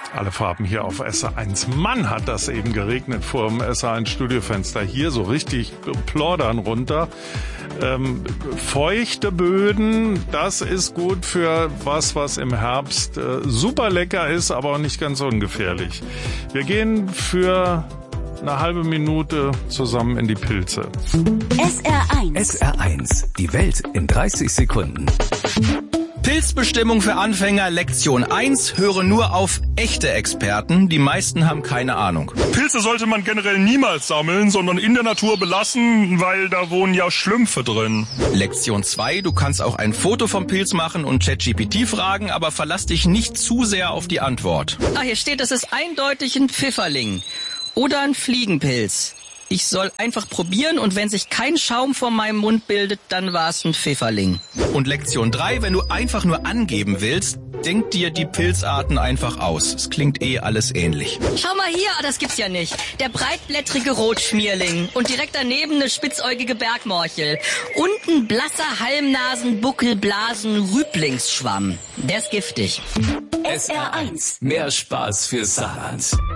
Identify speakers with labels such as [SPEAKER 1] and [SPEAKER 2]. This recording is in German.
[SPEAKER 1] Alle Farben hier auf SR1. Mann, hat das eben geregnet vor dem SR1 Studiofenster. Hier so richtig plordern runter. Feuchte Böden, das ist gut für was im Herbst super lecker ist, aber auch nicht ganz ungefährlich. Wir gehen für eine halbe Minute zusammen in die Pilze.
[SPEAKER 2] SR1.
[SPEAKER 3] SR1. Die Welt in 30 Sekunden.
[SPEAKER 4] Pilzbestimmung für Anfänger, Lektion 1. Höre nur auf echte Experten. Die meisten haben keine Ahnung.
[SPEAKER 5] Pilze sollte man generell niemals sammeln, sondern in der Natur belassen, weil da wohnen ja Schlümpfe drin.
[SPEAKER 4] Lektion 2. Du kannst auch ein Foto vom Pilz machen und ChatGPT fragen, aber verlass dich nicht zu sehr auf die Antwort.
[SPEAKER 6] Hier steht, es ist eindeutig ein Pfifferling oder ein Fliegenpilz. Ich soll einfach probieren und wenn sich kein Schaum vor meinem Mund bildet, dann war es ein Pfifferling.
[SPEAKER 4] Und Lektion 3, wenn du einfach nur angeben willst, denk dir die Pilzarten einfach aus. Es klingt alles ähnlich.
[SPEAKER 6] Schau mal hier, das gibt's ja nicht. Der breitblättrige Rotschmierling und direkt daneben eine spitzäugige Bergmorchel. Und ein blasser Halmnasen-Buckelblasen-Rüblingsschwamm. Der ist giftig.
[SPEAKER 2] SR1.
[SPEAKER 3] Mehr Spaß für Saarland.